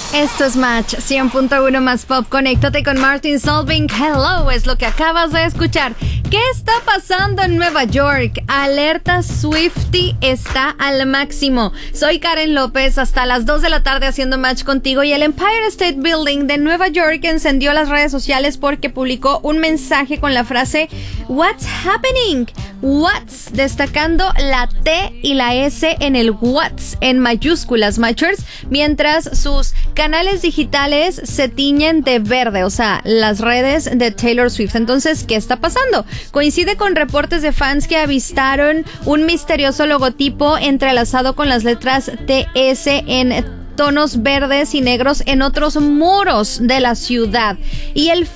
Esto es Match 100.1 más pop. Conéctate con Martin Solveig. Hello, es lo que acabas de escuchar. ¿Qué está pasando en Nueva York? Alerta Swiftie está al máximo. Soy Karen López, hasta las 2 de la tarde haciendo Match contigo, y el Empire State Building de Nueva York encendió las redes sociales porque publicó un mensaje con la frase What's happening? What's, destacando la T y la S en el What's en mayúsculas, Matchers, mientras sus canales digitales se tiñen de verde, o sea, las redes de Taylor Swift. Entonces, ¿qué está pasando? Coincide con reportes de fans que avistaron un misterioso logotipo entrelazado con las letras TS en tonos verdes y negros en otros muros de la ciudad. Y el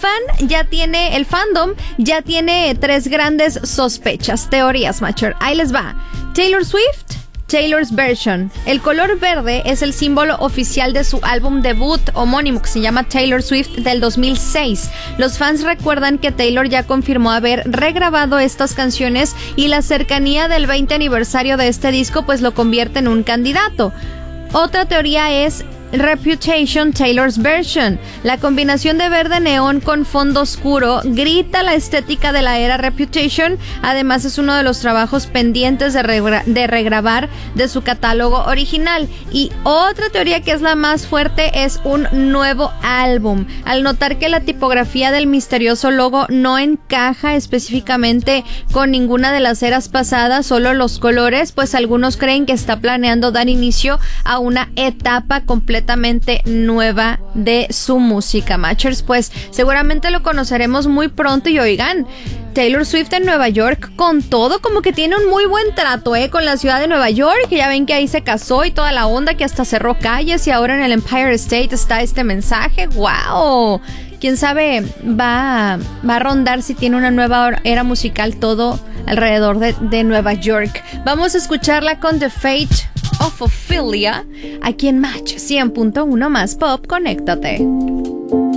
fandom ya tiene tres grandes sospechas, teorías, Matcher. Ahí les va. Taylor Swift, Taylor's Version. El color verde es el símbolo oficial de su álbum debut homónimo, que se llama Taylor Swift, del 2006. Los fans recuerdan que Taylor ya confirmó haber regrabado estas canciones, y la cercanía del 20 aniversario de este disco pues lo convierte en un candidato. Otra teoría es Reputation, Taylor's Version. La combinación de verde neón con fondo oscuro grita la estética de la era Reputation. Además, es uno de los trabajos pendientes de regrabar de su catálogo original. Y otra teoría, que es la más fuerte, es un nuevo álbum. Al notar que la tipografía del misterioso logo no encaja específicamente con ninguna de las eras pasadas, solo los colores, pues algunos creen que está planeando dar inicio a una etapa completamente nueva de su música, Matchers. Pues seguramente lo conoceremos muy pronto. Y oigan, Taylor Swift en Nueva York con todo, como que tiene un muy buen trato con la ciudad de Nueva York. Ya ven que ahí se casó y toda la onda, que hasta cerró calles, y ahora en el Empire State está este mensaje. ¡Wow! Quién sabe, va a rondar si tiene una nueva era musical todo alrededor de Nueva York. Vamos a escucharla con The Fate of Ophelia aquí en Match 100.1 más pop. Conéctate.